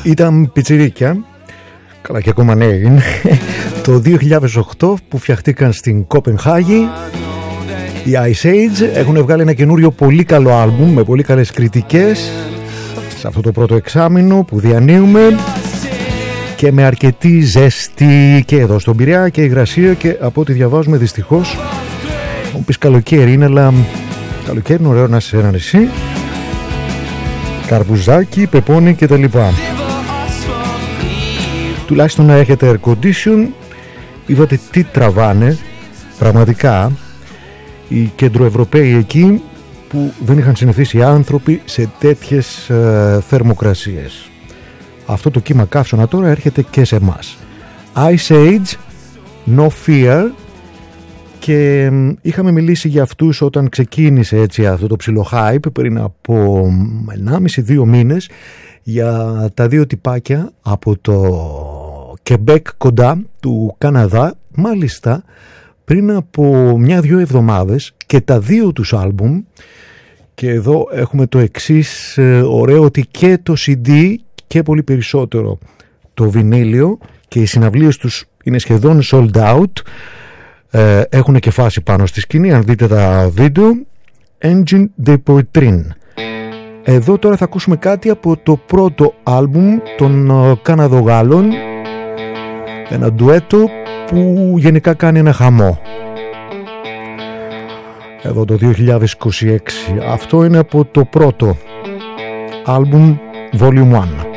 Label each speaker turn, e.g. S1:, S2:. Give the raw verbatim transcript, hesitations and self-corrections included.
S1: Ήταν πιτσιρίκια, καλά και ακόμα νέοι είναι, το δύο χιλιάδες οκτώ που φτιαχτήκαν στην Κοπενχάγη. Οι Ice Age έχουν βγάλει ένα καινούριο πολύ καλό άλμπουμ με πολύ καλές κριτικές σε αυτό το πρώτο εξάμηνο που διανύουμε και με αρκετή ζέστη και εδώ στον Πειραιά και υγρασία, και από ό,τι διαβάζουμε δυστυχώς, μου πεις καλοκαίρι είναι, αλλά καλοκαίρι είναι ωραίο να είσαι σε ένα νησί, καρπουζάκι, πεπόνι και τα λοιπά. Τουλάχιστον να έχετε air condition. Είδατε τι τραβάνε πραγματικά οι κεντροευρωπαίοι εκεί, που δεν είχαν συνηθίσει οι άνθρωποι σε τέτοιες ε, θερμοκρασίες. Αυτό το κύμα καύσωνα τώρα έρχεται και σε εμάς. Ice Age, No Fear, και ε, είχαμε μιλήσει για αυτούς όταν ξεκίνησε έτσι αυτό το ψιλο hype πριν από ενάμιση δύο μήνες, για τα δύο τυπάκια από το Quebec κοντά του Καναδά, μάλιστα πριν από μια-δυο εβδομάδες, και τα δύο τους άλμπουμ. Και εδώ έχουμε το εξής ε, ωραίο, ότι και το σι ντι και πολύ περισσότερο το βινίλιο και οι συναυλίες τους είναι σχεδόν sold out. Ε, έχουν και φάση πάνω στη σκηνή, αν δείτε τα βίντεο. Engine de Poitrine. Εδώ τώρα θα ακούσουμε κάτι από το πρώτο άλμπουμ των uh, Καναδογάλων, ένα ντουέτο που γενικά κάνει ένα χαμό. Εδώ το δύο χιλιάδες είκοσι έξι. Αυτό είναι από το πρώτο άλμπουμ Volume ένα.